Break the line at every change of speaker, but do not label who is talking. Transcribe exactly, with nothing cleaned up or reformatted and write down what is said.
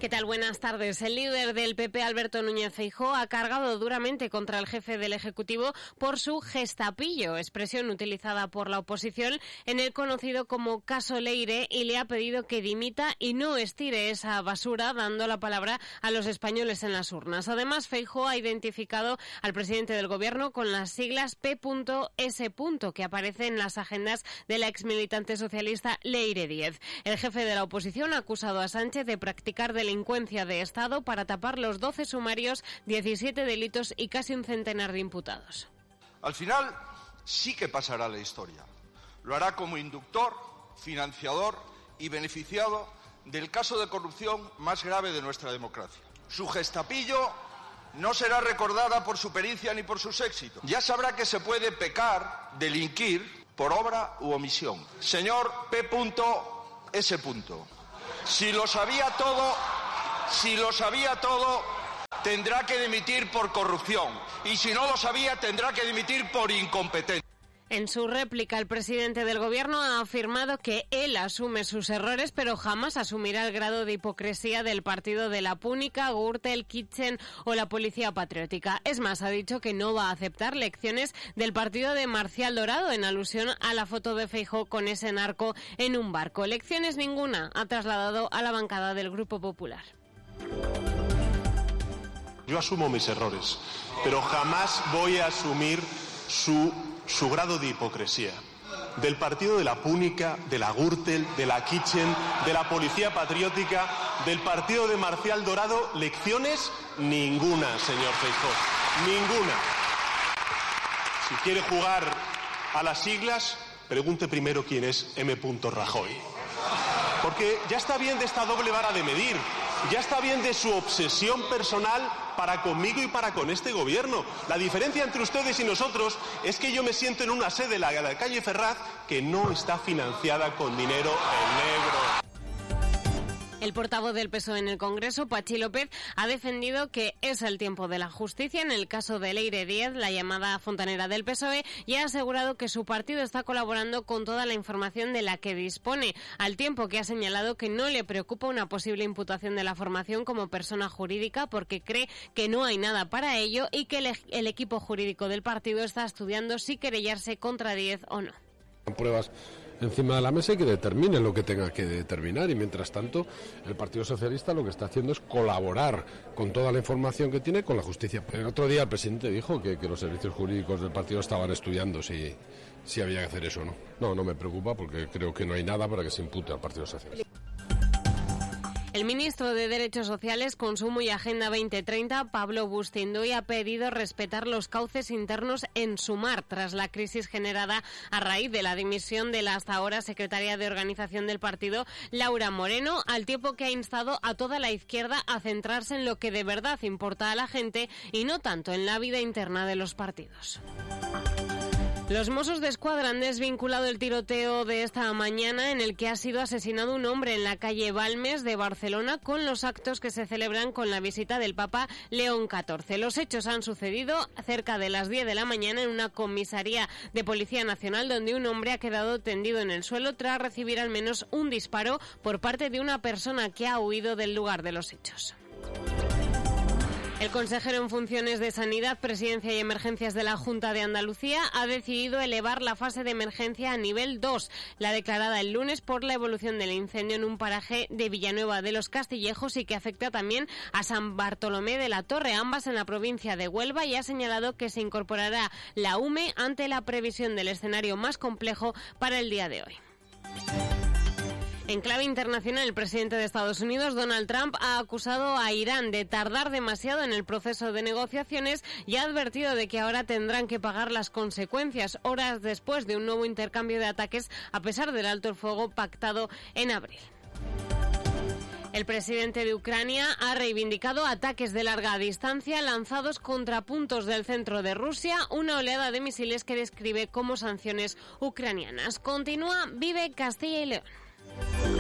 ¿Qué tal? Buenas tardes. El líder del P P, Alberto Núñez Feijóo, ha cargado duramente contra el jefe del Ejecutivo por su gestapillo, expresión utilizada por la oposición en el conocido como caso Leire, y le ha pedido que dimita y no estire esa basura, dando la palabra a los españoles en las urnas. Además, Feijóo ha identificado al presidente del Gobierno con las siglas P S, que aparecen en las agendas de la exmilitante socialista Leire Díez. El jefe de la oposición ha acusado a Sánchez de practicar delincuencia de Estado para tapar los doce sumarios, diecisiete delitos y casi un centenar de imputados.
Al final sí que pasará la historia. Lo hará como inductor, financiador y beneficiado del caso de corrupción más grave de nuestra democracia. Su gestapillo no será recordada por su pericia ni por sus éxitos. Ya sabrá que se puede pecar, delinquir, por obra u omisión. Señor P S. Si lo sabía todo, si lo sabía todo, tendrá que dimitir por corrupción. Y si no lo sabía, tendrá que dimitir por incompetente.
En su réplica, el presidente del Gobierno ha afirmado que él asume sus errores, pero jamás asumirá el grado de hipocresía del partido de la Púnica, Gürtel, Kitchen o la Policía Patriótica. Es más, ha dicho que no va a aceptar lecciones del partido de Marcial Dorado, en alusión a la foto de Feijóo con ese narco en un barco. Lecciones ninguna ha trasladado a la bancada del Grupo Popular.
Yo asumo mis errores, pero jamás voy a asumir su... su grado de hipocresía. Del partido de la Púnica, de la Gürtel, de la Kitchen, de la Policía Patriótica, del partido de Marcial Dorado, lecciones ninguna, señor Feijóo, ninguna. Si quiere jugar a las siglas, pregunte primero quién es M. Rajoy. Porque ya está bien de esta doble vara de medir, ya está bien de su obsesión personal para conmigo y para con este gobierno. La diferencia entre ustedes y nosotros es que yo me siento en una sede, la de la calle Ferraz, que no está financiada con dinero en negro.
El portavoz del P S O E en el Congreso, Pachi López, ha defendido que es el tiempo de la justicia en el caso de Leire Díez, la llamada fontanera del P S O E, y ha asegurado que su partido está colaborando con toda la información de la que dispone, al tiempo que ha señalado que no le preocupa una posible imputación de la formación como persona jurídica porque cree que no hay nada para ello y que el, el equipo jurídico del partido está estudiando si querellarse contra Díez o no.
Pruebas encima de la mesa y que determine lo que tenga que determinar, y mientras tanto el Partido Socialista lo que está haciendo es colaborar con toda la información que tiene con la justicia. El otro día el presidente dijo que, que los servicios jurídicos del partido estaban estudiando si, si había que hacer eso o no. No, no me preocupa porque creo que no hay nada para que se impute al Partido Socialista.
El ministro de Derechos Sociales, Consumo y Agenda veinte treinta, Pablo Bustinduy, ha pedido respetar los cauces internos en Sumar tras la crisis generada a raíz de la dimisión de la hasta ahora secretaria de Organización del partido, Laura Moreno, al tiempo que ha instado a toda la izquierda a centrarse en lo que de verdad importa a la gente y no tanto en la vida interna de los partidos. Los Mossos d'Esquadra han desvinculado el tiroteo de esta mañana en el que ha sido asesinado un hombre en la calle Balmes de Barcelona con los actos que se celebran con la visita del Papa León catorce. Los hechos han sucedido cerca de las diez de la mañana en una comisaría de Policía Nacional donde un hombre ha quedado tendido en el suelo tras recibir al menos un disparo por parte de una persona que ha huido del lugar de los hechos. El consejero en funciones de Sanidad, Presidencia y Emergencias de la Junta de Andalucía ha decidido elevar la fase de emergencia a nivel dos, la declarada el lunes por la evolución del incendio en un paraje de Villanueva de los Castillejos y que afecta también a San Bartolomé de la Torre, ambas en la provincia de Huelva, y ha señalado que se incorporará la U M E ante la previsión del escenario más complejo para el día de hoy. En clave internacional, el presidente de Estados Unidos, Donald Trump, ha acusado a Irán de tardar demasiado en el proceso de negociaciones y ha advertido de que ahora tendrán que pagar las consecuencias horas después de un nuevo intercambio de ataques a pesar del alto el fuego pactado en abril. El presidente de Ucrania ha reivindicado ataques de larga distancia lanzados contra puntos del centro de Rusia, una oleada de misiles que describe como sanciones ucranianas. Continúa Vive Castilla y León.